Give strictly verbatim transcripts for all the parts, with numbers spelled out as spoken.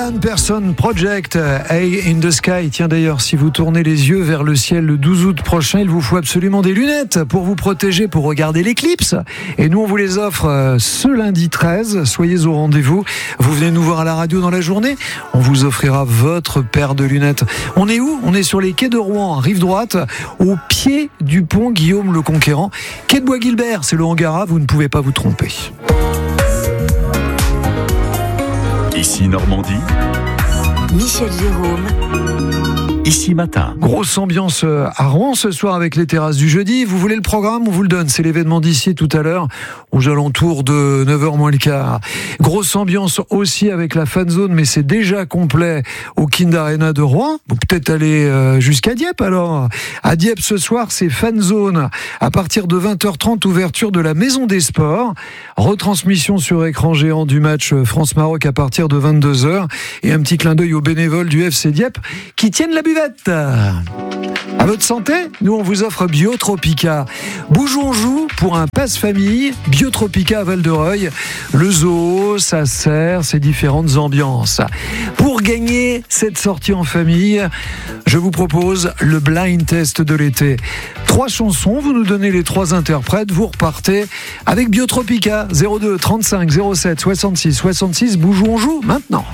Alan Person Project, Eye in the Sky. Tiens d'ailleurs, si vous tournez les yeux vers le ciel le douze août prochain, il vous faut absolument des lunettes pour vous protéger, pour regarder l'éclipse. Et nous, on vous les offre ce lundi treize. Soyez au rendez-vous. Vous venez nous voir à la radio dans la journée. On vous offrira votre paire de lunettes. On est où ? On est sur les quais de Rouen, rive droite, au pied du pont Guillaume le Conquérant. Quai de Bois-Guilbert, c'est le Hangara, vous ne pouvez pas vous tromper. Ici Normandie, Michel Jérôme. Ici Matin. Grosse ambiance à Rouen ce soir avec les terrasses du jeudi. Vous voulez le programme ? On vous le donne. C'est l'événement d'ici tout à l'heure, aux alentours de neuf heures moins le quart. Grosse ambiance aussi avec la fan zone, mais c'est déjà complet au Kind Arena de Rouen. Vous peut-être aller jusqu'à Dieppe alors. À Dieppe ce soir, c'est fan zone. À partir de vingt heures trente, ouverture de la Maison des Sports. Retransmission sur écran géant du match France-Maroc à partir de vingt-deux heures. Et un petit clin d'œil aux bénévoles du F C Dieppe qui tiennent la buvette. À votre santé, nous on vous offre Biotropica. Bougeons-joue pour un passe-famille. Biotropica à Val-de-Reuil. Le zoo, ça sert ses différentes ambiances. Pour gagner cette sortie en famille, je vous propose le blind test de l'été. Trois chansons, vous nous donnez les trois interprètes, vous repartez avec Biotropica. zéro deux trente-cinq zéro sept soixante-six soixante-six. Bougeons-joue maintenant.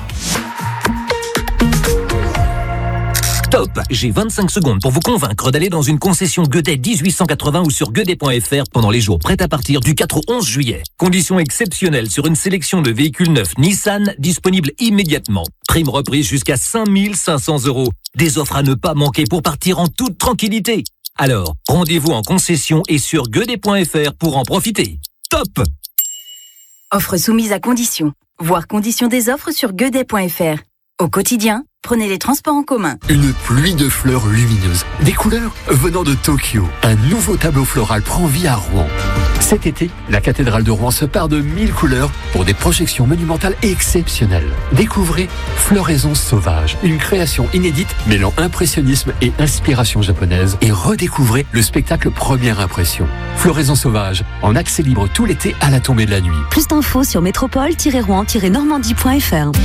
Top, j'ai vingt-cinq secondes pour vous convaincre d'aller dans une concession Guedet dix-huit cent quatre-vingts ou sur guedet point f r pendant les jours prêts à partir du quatre au onze juillet. Conditions exceptionnelles sur une sélection de véhicules neufs Nissan disponibles immédiatement. Prime reprise jusqu'à cinq mille cinq cents euros. Des offres à ne pas manquer pour partir en toute tranquillité. Alors, rendez-vous en concession et sur guedet point f r pour en profiter. Top! Offre soumise à conditions. Voir conditions des offres sur guedet point f r. Au quotidien, prenez les transports en commun. Une pluie de fleurs lumineuses, des couleurs venant de Tokyo. Un nouveau tableau floral prend vie à Rouen. Cet été, la cathédrale de Rouen se part de mille couleurs pour des projections monumentales exceptionnelles. Découvrez Floraison sauvage, une création inédite mêlant impressionnisme et inspiration japonaise. Et redécouvrez le spectacle Première Impression. Floraison sauvage, en accès libre tout l'été à la tombée de la nuit. Plus d'infos sur métropole tiret rouen tiret normandie point f r.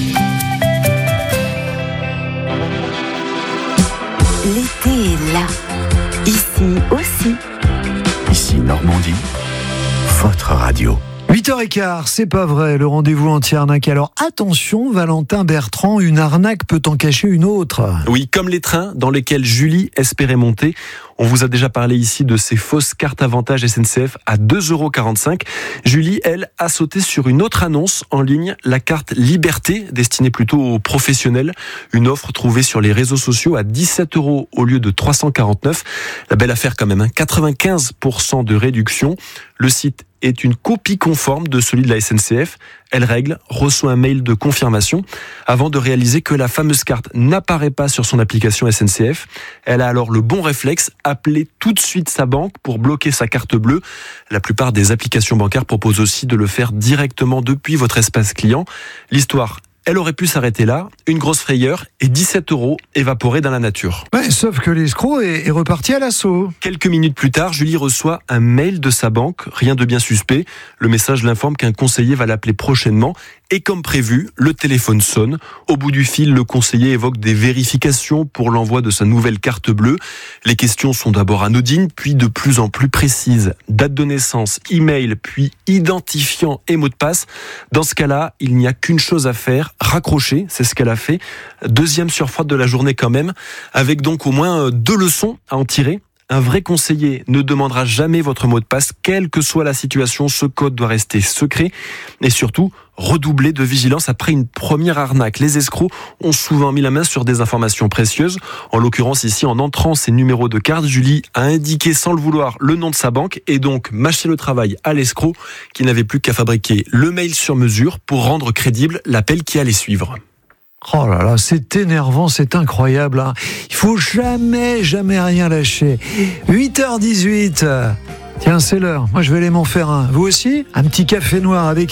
L'été est là. Ici aussi. Ici Normandie, votre radio. huit heures quinze, c'est pas vrai, le rendez-vous anti-arnaque. Alors attention, Valentin Bertrand, une arnaque peut en cacher une autre. Oui, comme les trains dans lesquels Julie espérait monter. On vous a déjà parlé ici de ces fausses cartes avantage S N C F à deux euros quarante-cinq. Julie, elle, a sauté sur une autre annonce en ligne, la carte Liberté, destinée plutôt aux professionnels. Une offre trouvée sur les réseaux sociaux à dix-sept euros au lieu de trois cent quarante-neuf. La belle affaire quand même, hein, quatre-vingt-quinze pour cent de réduction. Le site est une copie conforme de celui de la S N C F. Elle règle, reçoit un mail de confirmation avant de réaliser que la fameuse carte n'apparaît pas sur son application S N C F. Elle a alors le bon réflexe, appeler tout de suite sa banque pour bloquer sa carte bleue. La plupart des applications bancaires proposent aussi de le faire directement depuis votre espace client. L'histoire, elle aurait pu s'arrêter là, une grosse frayeur et dix-sept euros évaporés dans la nature. Ouais, sauf que l'escroc est, est reparti à l'assaut. Quelques minutes plus tard, Julie reçoit un mail de sa banque, rien de bien suspect. Le message l'informe qu'un conseiller va l'appeler prochainement. Et comme prévu, le téléphone sonne. Au bout du fil, le conseiller évoque des vérifications pour l'envoi de sa nouvelle carte bleue. Les questions sont d'abord anodines, puis de plus en plus précises. Date de naissance, email, puis identifiant et mot de passe. Dans ce cas-là, il n'y a qu'une chose à faire, raccrocher, c'est ce qu'elle a fait. Deuxième surfroide de la journée quand même, avec donc au moins deux leçons à en tirer. Un vrai conseiller ne demandera jamais votre mot de passe, quelle que soit la situation, ce code doit rester secret. Et surtout, redoubler de vigilance après une première arnaque. Les escrocs ont souvent mis la main sur des informations précieuses. En l'occurrence ici, en entrant ses numéros de carte, Julie a indiqué sans le vouloir le nom de sa banque et donc mâché le travail à l'escroc qui n'avait plus qu'à fabriquer le mail sur mesure pour rendre crédible l'appel qui allait suivre. Oh là là, c'est énervant, c'est incroyable, hein. Il faut jamais, jamais rien lâcher. huit heures dix-huit. Tiens, c'est l'heure. Moi, je vais aller m'en faire un. Vous aussi ? Un petit café noir avec